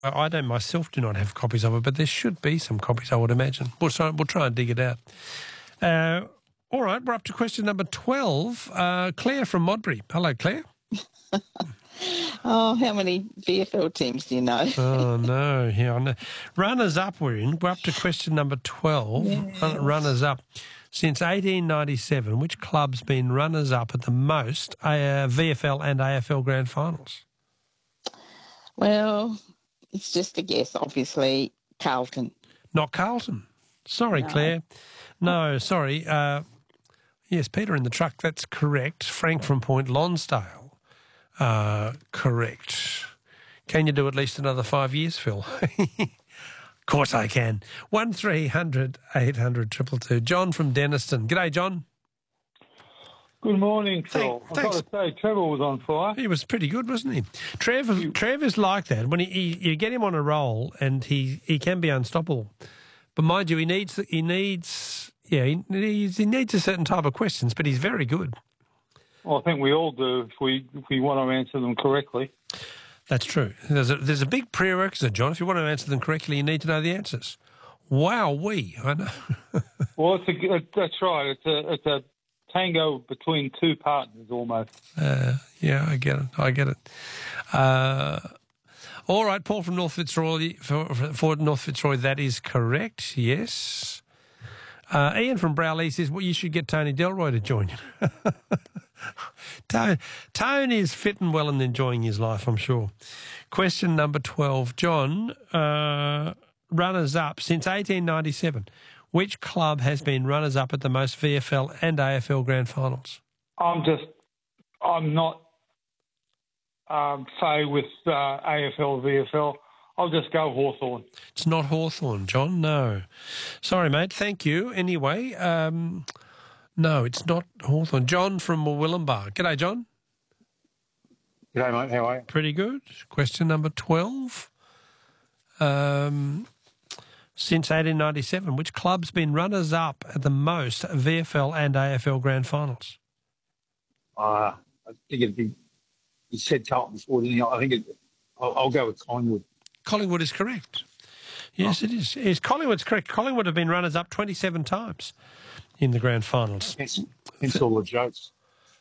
I don't myself do not have copies of it, but there should be some copies, I would imagine. We'll try and dig it out. All right, we're up to question number 12. Claire from Modbury. Hello, Claire. Oh, how many VFL teams do you know? Oh, no. Yeah, I know. Runners-up we're in. We're up to question number 12. Yes. Runners-up. Since 1897, which club's been runners-up at the most VFL and AFL grand finals? Well, it's just a guess, obviously. Carlton. Not Carlton. Sorry, No. Claire. No, sorry. Yes, Peter in the truck, that's correct. Frank from Point Lonsdale. Correct. Can you do at least another 5 years, Phil? Of course I can. 1300 800 222. John from Denniston. G'day, John. Good morning, Phil. I've got to say, Trevor was on fire. He was pretty good, wasn't he? Trevor's like that. When you get him on a roll, and he can be unstoppable. But mind you, he needs a certain type of questions, but he's very good. Well, I think we all do if we want to answer them correctly. That's true. There's a big prerequisite, John. If you want to answer them correctly, you need to know the answers. Wow-wee, I know. Well, that's right. It's a tango between two partners almost. Yeah, I get it. All right, Paul from North Fitzroy, for North Fitzroy, that is correct, yes. Ian from Browley says, well, you should get Tony Delroy to join you. Tony is fit and well and enjoying his life, I'm sure. Question number 12. John, runners-up since 1897. Which club has been runners-up at the most VFL and AFL grand finals? I'm not say with AFL, VFL. I'll just go Hawthorn. It's not Hawthorn, John, no. Sorry, mate, thank you. Anyway, no, it's not Hawthorn. John from Willumbar. G'day, John. G'day, mate. How are you? Pretty good. Question number 12. Since 1897, which club's been runners-up at the most VFL and AFL grand finals? I think it'd be... You said Carlton before, didn't you? I think I'll go with Collingwood. Collingwood is correct. Yes, it is. Yes, Collingwood's correct. Collingwood have been runners-up 27 times in the grand finals. Hence all the jokes.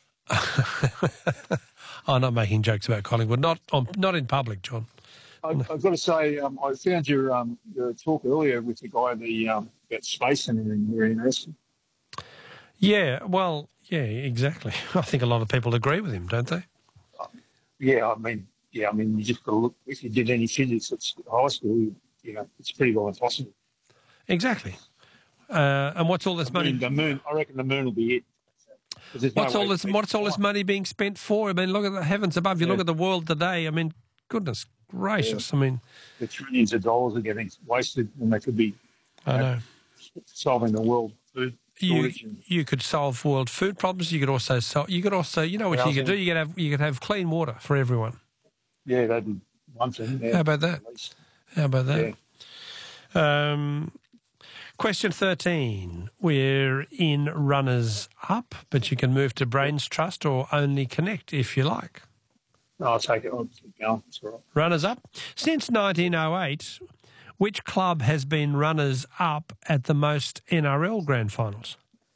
I'm not making jokes about Collingwood. Not in public, John. I've got to say, I found your talk earlier with the guy about space and everything very interesting. Yeah, well, yeah, exactly. I think a lot of people agree with him, don't they? Yeah, I mean, you just got to look. If you did any physics at high school, it's pretty well impossible. Exactly. And what's all this money? The moon. I reckon the moon will be it. What's all this money being spent for? I mean, look at the heavens above. You look at the world today. I mean, goodness gracious. I mean, the trillions of dollars are getting wasted, and they could be. I know. Solving the world food. You could solve world food problems. You could also, you know what you could do? You could have clean water for everyone. Yeah, that'd be one thing. Yeah, How about that? Yeah. Question 13. We're in runners-up, but you can move to Brains Trust or Only Connect if you like. No, I'll take it. I'll keep going. It's all right. Runners-up. Since 1908... which club has been runners-up at the most NRL grand finals?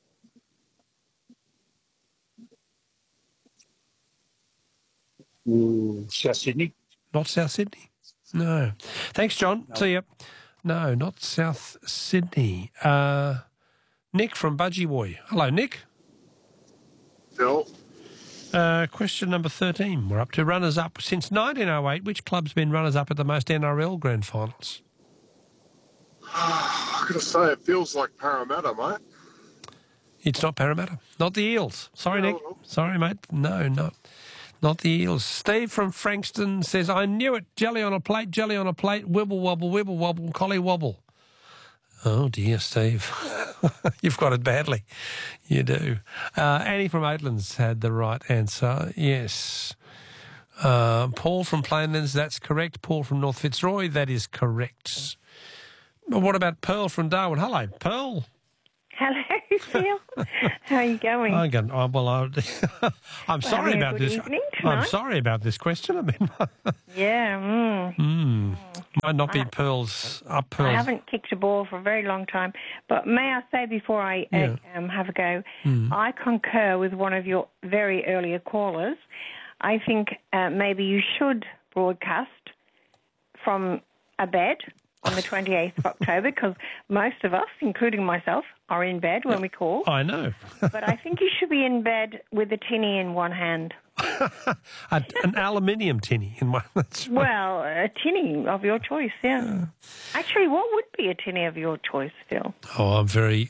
South Sydney. Not South Sydney? No. Thanks, John. No. See you. No, not South Sydney. Nick from Budgewoi. Hello, Nick. Phil. Question number 13. We're up to runners-up. Since 1908, which club's been runners-up at the most NRL grand finals? I've got to say, it feels like Parramatta, mate. It's not Parramatta. Not the Eels. Sorry, Nick. Sorry, mate. No, not the Eels. Steve from Frankston says, I knew it. Jelly on a plate, wibble wobble, collie wobble. Oh, dear, Steve. You've got it badly. You do. Annie from Oatlands had the right answer. Yes. Paul from Plainlands, that's correct. Paul from North Fitzroy, that is correct. What about Pearl from Darwin? Hello, Pearl. Hello. you, Phil. How are you going? I'm sorry having a about good this. evening I'm tonight. sorry about this question. I mean, Yeah. might not be Pearl's up. I Pearl's. haven't kicked a ball for a very long time. But may I say before I have a go, I concur with one of your very earlier callers. I think maybe you should broadcast from a bed on the 28th of October, because most of us, including myself, are in bed when we call. I know. But I think you should be in bed with a tinny in one hand. An aluminium tinny in one. That's right. Well, a tinny of your choice, yeah. Actually, what would be a tinny of your choice, Phil? Oh, I'm very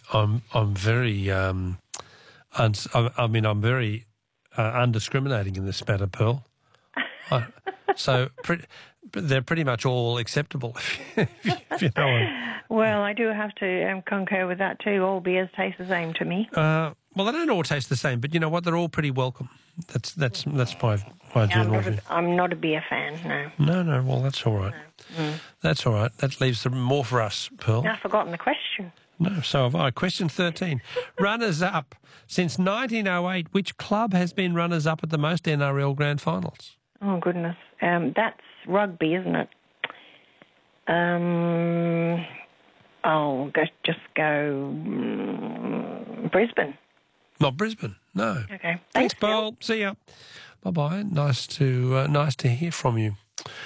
undiscriminating in this matter, Pearl. They're pretty much all acceptable, if you know what. Well, I do have to concur with that too. All beers taste the same to me. Well, they don't all taste the same, but you know what? They're all pretty welcome. That's my general view. I'm not a beer fan, no. No. Well, that's all right. No. That's all right. That leaves more for us, Pearl. I've forgotten the question. No, so have I. Question 13. Runners-up. Since 1908, which club has been runners-up at the most NRL Grand Finals? Oh, goodness. That's rugby, isn't it? I'll just go Brisbane. Not Brisbane, no. Okay. Thanks, Paul. See ya. Bye-bye. Nice to hear from you.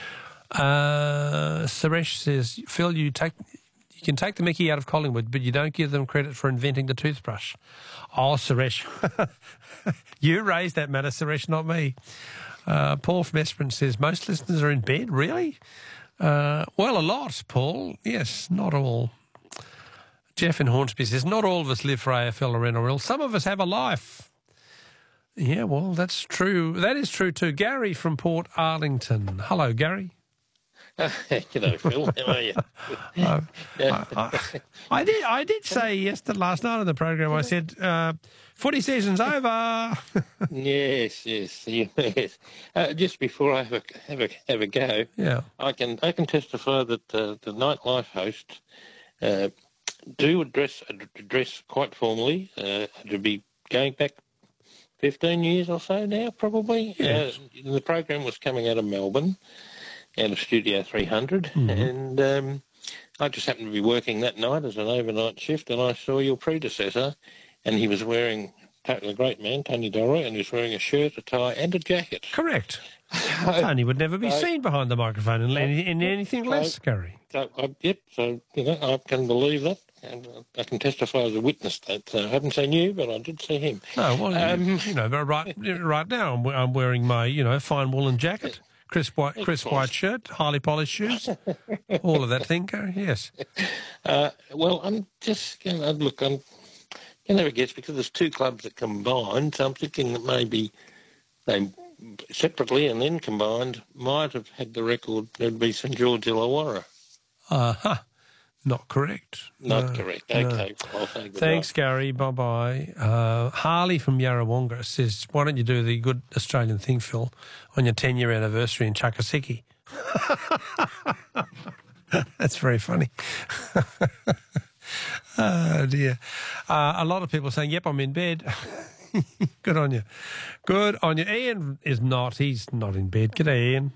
Suresh says, Phil, you can take the mickey out of Collingwood, but you don't give them credit for inventing the toothbrush. Oh, Suresh. You raised that matter, Suresh, not me. Paul from Esperance says, most listeners are in bed? Really? Well, a lot, Paul. Yes, not all. Jeff in Hornsby says, not all of us live for AFL or NRL. Some of us have a life. Yeah, well, that's true. That is true too. Gary from Port Arlington. Hello, Gary. G'day, Phil. How are you? I did say last night on the program, I said, footy season's over. Yes. Just before I have a go, yeah, I can testify that the nightlife hosts do address quite formally. To be going back 15 years or so now, probably. Yes. The program was coming out of Melbourne, out of Studio 300, and I just happened to be working that night as an overnight shift, and I saw your predecessor, and he was wearing, the great man, Tony Delroy, and he was wearing a shirt, a tie, and a jacket. Correct. Tony would never be seen behind the microphone in anything less, Gary. So I can believe that, and I can testify as a witness that I haven't seen you, but I did see him. No, well, but right now I'm wearing my, fine woolen jacket. Crisp white shirt, highly polished shoes, all of that thing, Gary, yes. Well, I'm just going to look, I'm going to have a guess because there's two clubs that combined, so I'm thinking that maybe they separately and then combined might have had the record. There'd be St George Illawarra. Not correct. Not correct. Okay. No. I'll say goodbye. Thanks, Gary. Bye-bye. Harley from Yarrawonga says, why don't you do the good Australian thing, Phil, on your 10-year anniversary in Chakasiki? That's very funny. Oh, dear. A lot of people saying, yep, I'm in bed. Good on you. Good on you. Ian is not. He's not in bed. G'day, Ian.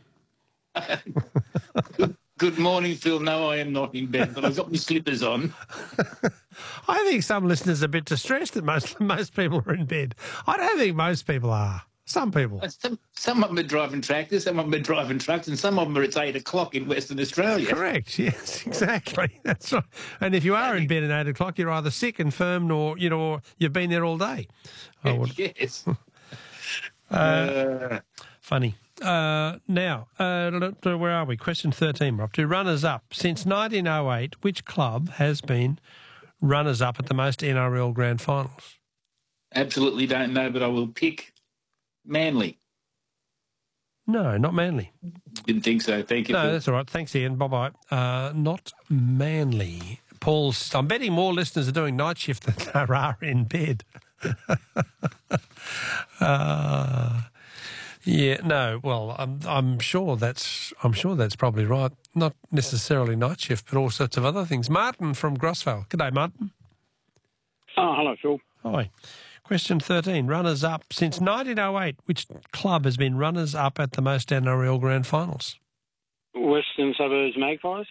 Good morning, Phil. No, I am not in bed, but I've got my slippers on. I think some listeners are a bit distressed that most people are in bed. I don't think most people are. Some people. Some of them are driving tractors, some of them are driving trucks, and some of them are at 8 o'clock in Western Australia. Correct, yes, exactly. That's right. And if you are in bed at 8 o'clock, you're either sick, infirmed, or, you've been there all day. Yes. Funny. Now, where are we? Question 13, we're up to. Runners-up. Since 1908, which club has been runners-up at the most NRL Grand Finals? Absolutely don't know, but I will pick Manly. No, not Manly. Didn't think so. Thank you. No, Phil. that's all right. Thanks, Ian. Bye-bye. Not Manly. I'm betting more listeners are doing night shift than there are in bed. Yeah, no. Well, I'm sure that's probably right. Not necessarily night shift, but all sorts of other things. Martin from Grossvale. G'day, Martin. Oh, hello, Phil. Hi. Question 13. Runners-up. Since 1908, which club has been runners-up at the most NRL Grand Finals? Western Suburbs Magpies.